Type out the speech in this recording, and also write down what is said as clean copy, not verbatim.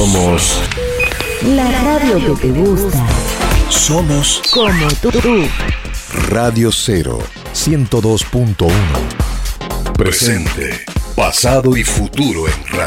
Somos la radio que te gusta. Somos Como tú. Radio 0 102.1. Presente, pasado y futuro en radio.